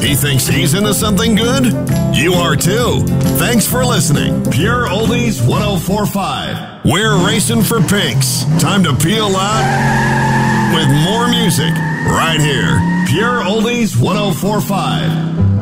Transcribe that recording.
He thinks he's into something good? You are too. Thanks for listening. Pure Oldies 1045. We're racing for pinks. Time to peel out with more music right here. Pure Oldies 1045.